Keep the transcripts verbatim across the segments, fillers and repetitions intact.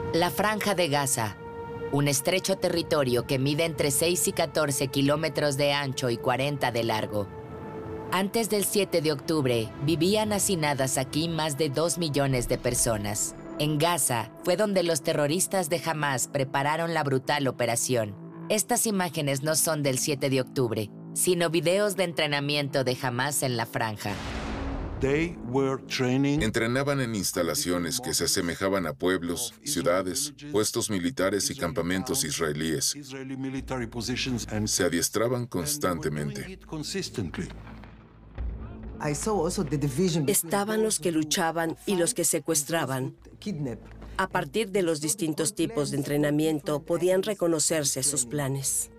La Franja de Gaza, un estrecho territorio que mide entre seis y catorce kilómetros de ancho y cuarenta de largo. Antes del siete de octubre, vivían hacinadas aquí más de dos millones de personas. En Gaza fue donde los terroristas de Hamás prepararon la brutal operación. Estas imágenes no son del siete de octubre, sino videos de entrenamiento de Hamás en la Franja. Entrenaban en instalaciones que se asemejaban a pueblos, ciudades, puestos militares y campamentos israelíes. Se adiestraban constantemente. Estaban los que luchaban y los que secuestraban. A partir de los distintos tipos de entrenamiento, podían reconocerse sus planes.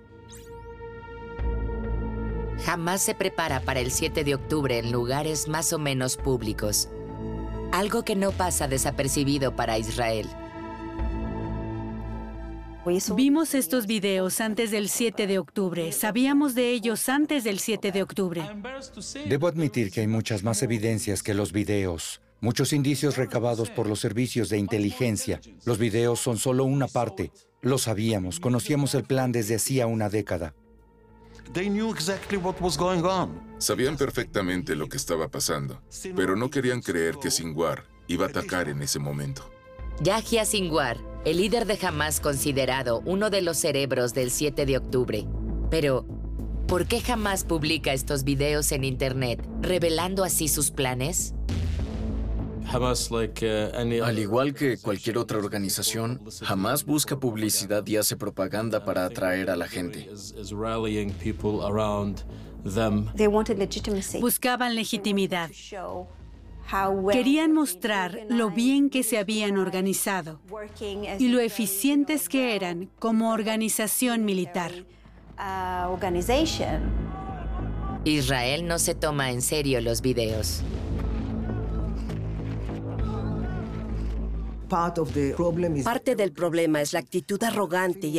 Hamás se prepara para el siete de octubre en lugares más o menos públicos, algo que no pasa desapercibido para Israel. Vimos estos videos antes del siete de octubre. Sabíamos de ellos antes del siete de octubre. Debo admitir que hay muchas más evidencias que los videos. Muchos indicios recabados por los servicios de inteligencia. Los videos son solo una parte. Lo sabíamos, conocíamos el plan desde hacía una década. Sabían perfectamente lo que estaba pasando, pero no querían creer que Sinwar iba a atacar en ese momento. Yahya Sinwar, el líder de Hamás considerado uno de los cerebros del siete de octubre. Pero, ¿por qué Hamás publica estos videos en Internet, revelando así sus planes? Al igual que cualquier otra organización, Hamás busca publicidad y hace propaganda para atraer a la gente. Buscaban legitimidad. Querían mostrar lo bien que se habían organizado y lo eficientes que eran como organización militar. Israel no se toma en serio los videos. Parte del problema es la actitud arrogante y